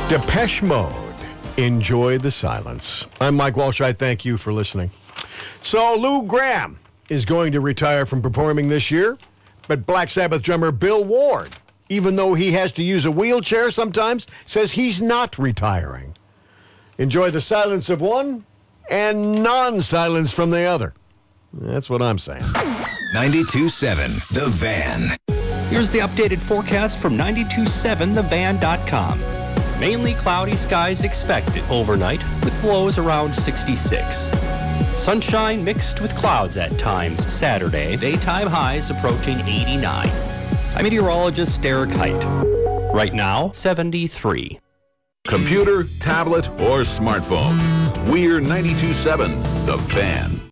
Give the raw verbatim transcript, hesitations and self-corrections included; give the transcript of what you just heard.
Depeche Mode. Enjoy the silence. I'm Mike Walsh. I thank you for listening. So Lou Gramm is going to retire from performing this year, but Black Sabbath drummer Bill Ward, even though he has to use a wheelchair sometimes, says he's not retiring. Enjoy the silence of one and non-silence from the other. That's what I'm saying. ninety-two point seven The Van. Here's the updated forecast from ninety-two point seven the van dot com. Mainly cloudy skies expected overnight with lows around sixty-six. Sunshine mixed with clouds at times Saturday. Daytime highs approaching eighty-nine. I'm meteorologist Derek Height. Right now, seventy-three. Computer, tablet, or smartphone. We're ninety-two point seven The Van.